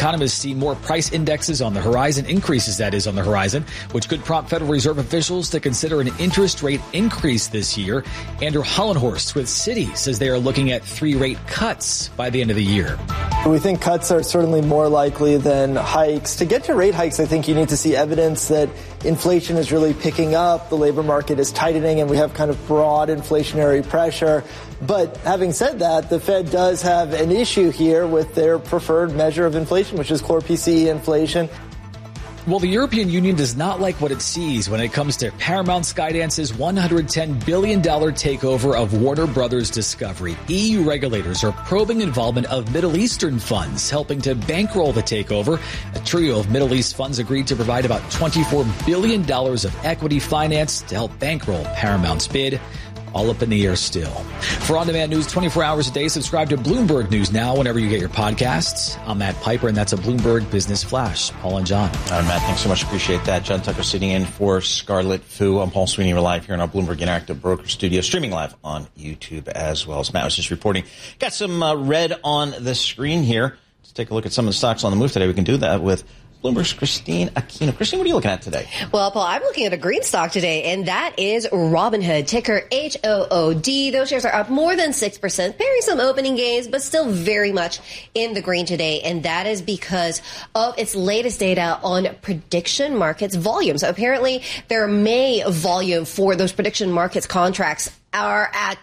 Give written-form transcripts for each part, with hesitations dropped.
economists see more price indexes on the horizon, increases that is on the horizon, which could prompt Federal Reserve officials to consider an interest rate increase this year. Andrew Hollenhorst with Citi says they are looking at 3 rate cuts by the end of the year. We think cuts are certainly more likely than hikes. To get to rate hikes, I think you need to see evidence that inflation is really picking up, the labor market is tightening, and we have kind of broad inflationary pressure. But having said that, the Fed does have an issue here with their preferred measure of inflation, which is core PCE inflation. Well, the European Union does not like what it sees when it comes to Paramount Skydance's $110 billion takeover of Warner Brothers Discovery. EU regulators are probing involvement of Middle Eastern funds, helping to bankroll the takeover. A trio of Middle East funds agreed to provide about $24 billion of equity finance to help bankroll Paramount's bid. All up in the air still. For on-demand news 24 hours a day, subscribe to Bloomberg News Now whenever you get your podcasts. I'm Matt Piper, and that's a Bloomberg Business Flash. Paul and John. All right, Matt, thanks so much. Appreciate that. John Tucker sitting in for Scarlett Fu. I'm Paul Sweeney. We're live here in our Bloomberg Interactive Broker Studio, streaming live on YouTube as well. As Matt was just reporting, got some red on the screen here. Let's take a look at some of the stocks on the move today. We can do that with Bloomberg's Christine Aquino. Christine, what are you looking at today? Well, Paul, I'm looking at a green stock today, and that is Robinhood, ticker HOOD. Those shares are up more than 6%, bearing some opening gains, but still very much in the green today. And that is because of its latest data on prediction markets volume. So apparently their May volume for those prediction markets contracts are at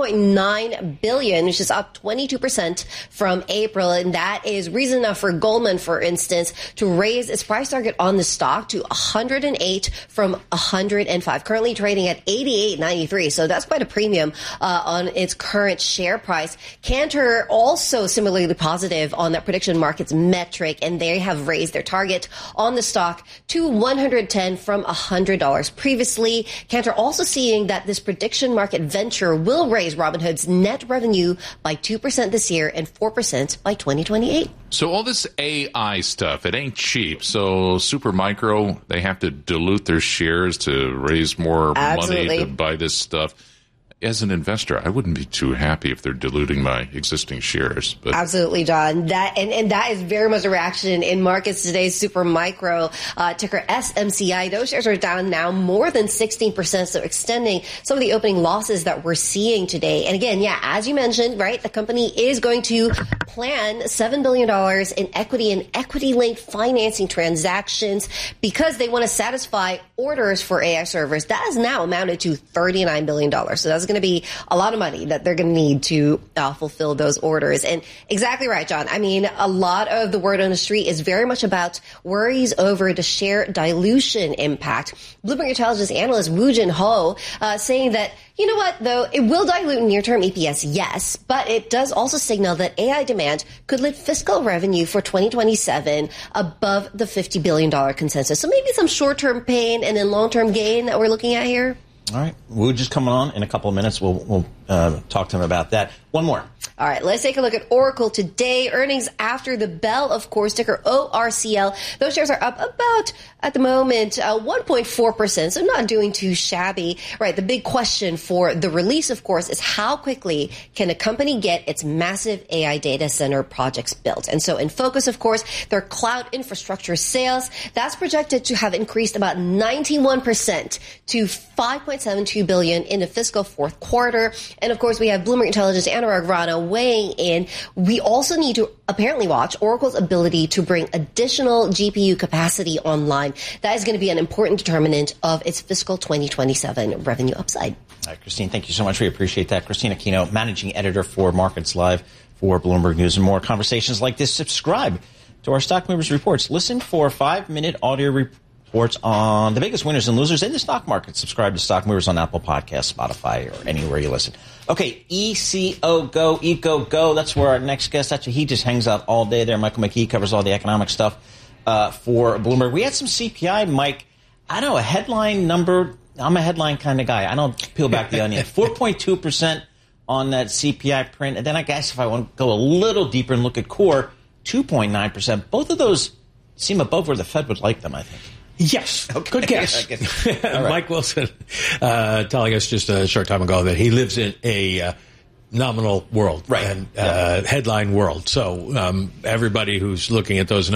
3.9 billion, which is up 22% from April. And that is reason enough for Goldman, for instance, to raise its price target on the stock to 108 from 105, currently trading at 88.93. So that's quite a premium on its current share price. Cantor also similarly positive on that prediction markets metric, and they have raised their target on the stock to 110 from $100 previously. Cantor also seeing that this prediction market venture will raise Robinhood's net revenue by 2% this year and 4% by 2028. So all this AI stuff, it ain't cheap. So Supermicro, they have to dilute their shares to raise more money to buy this stuff. As an investor, I wouldn't be too happy if they're diluting my existing shares. But absolutely, John. That is very much a reaction in markets today. Supermicro, ticker SMCI, those shares are down now more than 16%, so extending some of the opening losses that we're seeing today. And again, as you mentioned, right, the company is going to plan $7 billion in equity and equity-linked financing transactions because they want to satisfy orders for AI servers. That has now amounted to $39 billion. So that's going to be a lot of money that they're going to need to fulfill those orders. And exactly right, John. I mean, a lot of the word on the street is very much about worries over the share dilution impact. Bloomberg Intelligence analyst Woo Jin Ho saying that, you know what, though, it will dilute near-term EPS, yes, but it does also signal that AI demand could lift fiscal revenue for 2027 above the $50 billion consensus. So maybe some short-term pain and then long-term gain that we're looking at here. All right. Woo just coming on in a couple of minutes. We'll talk to him about that. One more. All right, let's take a look at Oracle today. Earnings after the bell, of course, ticker ORCL. Those shares are up about, at the moment, 1.4%, so not doing too shabby. Right, the big question for the release, of course, is how quickly can a company get its massive AI data center projects built? And so in focus, of course, their cloud infrastructure sales. That's projected to have increased about 91% to $5.72 billion in the fiscal fourth quarter. And, of course, we have Bloomberg Intelligence Anurag Rana weighing in. We also need to apparently watch Oracle's ability to bring additional GPU capacity online. That is going to be an important determinant of its fiscal 2027 revenue upside. All right, Christine, thank you so much. We appreciate that. Christine Aquino, managing editor for Markets Live for Bloomberg News. And more conversations like this, subscribe to our Stock Movers Reports. Listen for 5-minute audio reports on the biggest winners and losers in the stock market. Subscribe to Stock Movers on Apple Podcasts, Spotify, or anywhere you listen. Okay, ECO Go. That's where our next guest, actually, he just hangs out all day there. Michael McKee covers all the economic stuff for Bloomberg. We had some CPI, Mike. I know a headline number. I'm a headline kind of guy. I don't peel back the onion. 4.2% on that CPI print. And then I guess if I want to go a little deeper and look at core, 2.9%. Both of those seem above where the Fed would like them, I think. Yes. Okay. Good guess. Right. Mike Wilson telling us just a short time ago that he lives in a nominal world, right, and headline world. So everybody who's looking at those